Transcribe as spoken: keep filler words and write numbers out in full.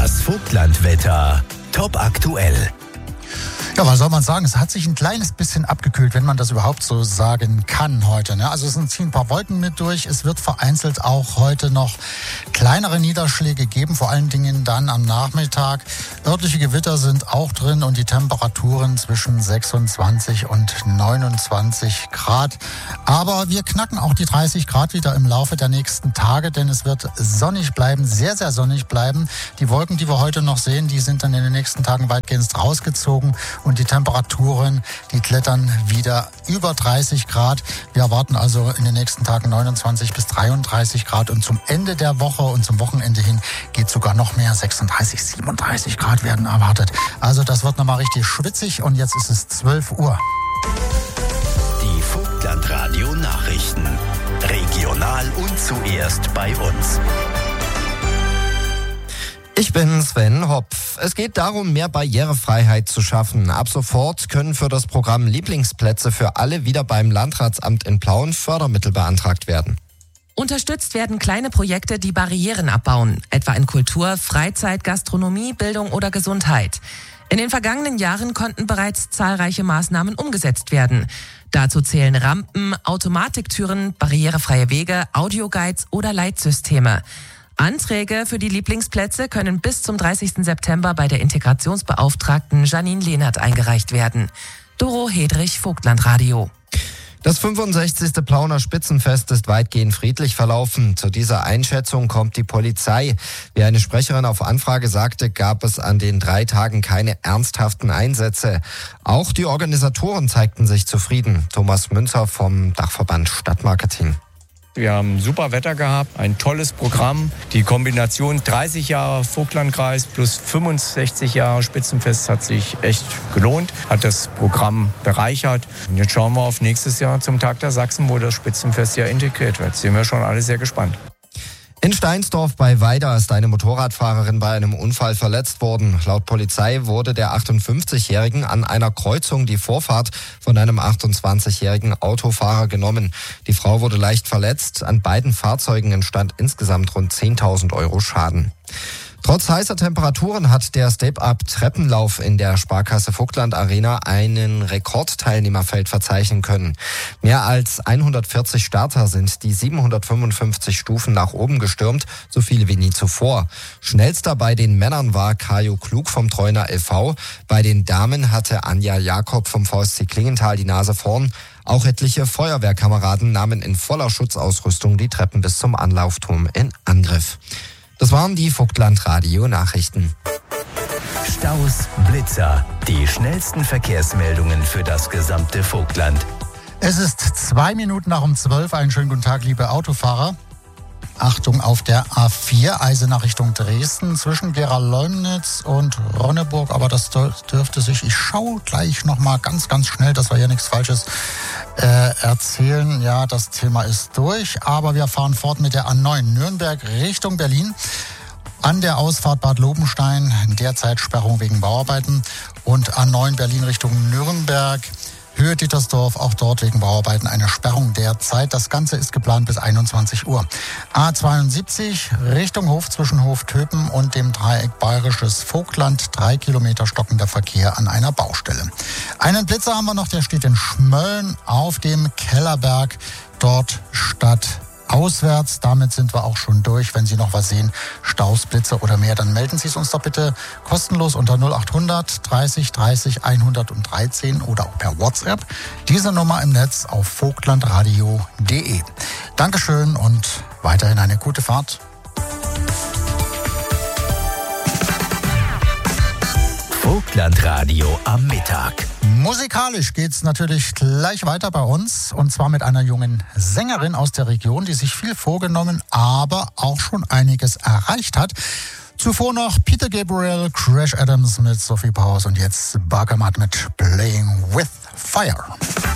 Das Vogtlandwetter. Top aktuell. Ja, was soll man sagen? Es hat sich ein kleines bisschen abgekühlt, wenn man das überhaupt so sagen kann heute. Ne? Also es ziehen ein paar Wolken mit durch. Es wird vereinzelt auch heute noch kleinere Niederschläge geben, vor allen Dingen dann am Nachmittag. Örtliche Gewitter sind auch drin und die Temperaturen zwischen sechsundzwanzig und neunundzwanzig Grad. Aber wir knacken auch die dreißig Grad wieder im Laufe der nächsten Tage, denn es wird sonnig bleiben, sehr, sehr sonnig bleiben. Die Wolken, die wir heute noch sehen, die sind dann in den nächsten Tagen weitgehend rausgezogen. Und die Temperaturen, die klettern wieder über dreißig Grad. Wir erwarten also in den nächsten Tagen neunundzwanzig bis dreiunddreißig Grad. Und zum Ende der Woche und zum Wochenende hin geht sogar noch mehr. sechsunddreißig, siebenunddreißig Grad werden erwartet. Also das wird nochmal richtig schwitzig. Und jetzt ist es zwölf Uhr. Die Vogtlandradio Nachrichten. Regional und zuerst bei uns. Ich bin Sven Hopf. Es geht darum, mehr Barrierefreiheit zu schaffen. Ab sofort können für das Programm Lieblingsplätze für alle wieder beim Landratsamt in Plauen Fördermittel beantragt werden. Unterstützt werden kleine Projekte, die Barrieren abbauen, etwa in Kultur, Freizeit, Gastronomie, Bildung oder Gesundheit. In den vergangenen Jahren konnten bereits zahlreiche Maßnahmen umgesetzt werden. Dazu zählen Rampen, Automatiktüren, barrierefreie Wege, Audioguides oder Leitsysteme. Anträge für die Lieblingsplätze können bis zum dreißigsten September bei der Integrationsbeauftragten Janine Lehnert eingereicht werden. Doro Hedrich, Vogtlandradio. Das fünfundsechzigste Plauner Spitzenfest ist weitgehend friedlich verlaufen. Zu dieser Einschätzung kommt die Polizei. Wie eine Sprecherin auf Anfrage sagte, gab es an den drei Tagen keine ernsthaften Einsätze. Auch die Organisatoren zeigten sich zufrieden. Thomas Münzer vom Dachverband Stadtmarketing. Wir haben super Wetter gehabt, ein tolles Programm. Die Kombination dreißig Jahre Vogtlandkreis plus fünfundsechzig Jahre Spitzenfest hat sich echt gelohnt, hat das Programm bereichert. Und jetzt schauen wir auf nächstes Jahr zum Tag der Sachsen, wo das Spitzenfest ja integriert wird. Sind wir schon alle sehr gespannt. In Steinsdorf bei Weida ist eine Motorradfahrerin bei einem Unfall verletzt worden. Laut Polizei wurde der achtundfünfzigjährigen an einer Kreuzung die Vorfahrt von einem achtundzwanzigjährigen Autofahrer genommen. Die Frau wurde leicht verletzt. An beiden Fahrzeugen entstand insgesamt rund zehntausend Euro Schaden. Trotz heißer Temperaturen hat der Step-Up-Treppenlauf in der Sparkasse Vogtland Arena einen Rekordteilnehmerfeld verzeichnen können. Mehr als hundertvierzig Starter sind die siebenhundertfünfundfünfzig Stufen nach oben gestürmt, so viele wie nie zuvor. Schnellster bei den Männern war Kajo Klug vom Treuner L V. Bei den Damen hatte Anja Jakob vom V S C Klingenthal die Nase vorn. Auch etliche Feuerwehrkameraden nahmen in voller Schutzausrüstung die Treppen bis zum Anlaufturm in Angriff. Das waren die Vogtlandradio-Nachrichten. Staus, Blitzer, die schnellsten Verkehrsmeldungen für das gesamte Vogtland. Es ist zwei Minuten nach um zwölf. Einen schönen guten Tag, liebe Autofahrer. Achtung auf der A vier, Eisenach Richtung Dresden, zwischen Gera-Leumnitz und Ronneburg. Aber das dürfte sich, ich schaue gleich nochmal ganz, ganz schnell, dass wir hier nichts Falsches äh, erzählen. Ja, das Thema ist durch. Aber wir fahren fort mit der A neun Nürnberg Richtung Berlin. An der Ausfahrt Bad Lobenstein derzeit Sperrung wegen Bauarbeiten. Und A neun Berlin Richtung Nürnberg. Höhe Dittersdorf, auch dort wegen Bauarbeiten eine Sperrung derzeit. Das Ganze ist geplant bis einundzwanzig Uhr. A zweiundsiebzig Richtung Hof zwischen Hoftöpen und dem Dreieck Bayerisches Vogtland. Drei Kilometer stockender Verkehr an einer Baustelle. Einen Blitzer haben wir noch, der steht in Schmölln auf dem Kellerberg. Dort statt auswärts. Damit sind wir auch schon durch. Wenn Sie noch was sehen, Staus, Blitze oder mehr, dann melden Sie es uns doch bitte kostenlos unter null achthundert dreißig dreißig hundertdreizehn oder auch per WhatsApp. Diese Nummer im Netz auf vogtlandradio punkt de. Dankeschön und weiterhin eine gute Fahrt. Vogtlandradio am Mittag. Musikalisch geht's natürlich gleich weiter bei uns und zwar mit einer jungen Sängerin aus der Region, die sich viel vorgenommen, aber auch schon einiges erreicht hat. Zuvor noch Peter Gabriel, Crash Adams mit Sophie Powers und jetzt Barkamat mit Playing with Fire.